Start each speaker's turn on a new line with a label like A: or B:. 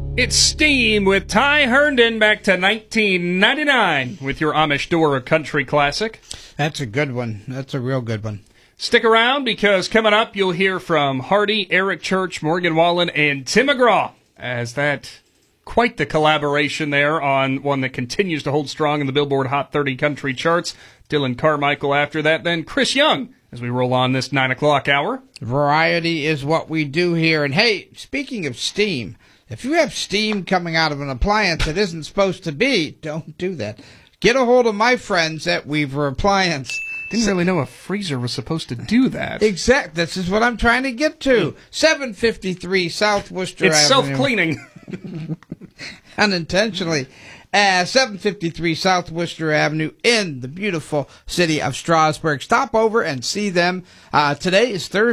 A: It's Steam with Ty Herndon back to 1999 with your Amish Door country classic.
B: That's a good one. That's a real good one.
A: Stick around because coming up you'll hear from Hardy, Eric Church, Morgan Wallen, and Tim McGraw as that quite the collaboration there on one that continues to hold strong in the Billboard Hot 30 country charts. Dylan Carmichael after that, then Chris Young as we roll on this 9 o'clock hour.
B: Variety is what we do here. And hey, speaking of steam, if you have steam coming out of an appliance that isn't supposed to be, don't do that. Get a hold of my friends at Weaver Appliance.
A: Didn't really know a freezer was supposed to do that.
B: Exact. This is what I'm trying to get to. 753 South Worcester Avenue.
A: It's self-cleaning.
B: Unintentionally. 753 South Worcester Avenue in the beautiful city of Strasburg. Stop over and see them. Today is Thursday.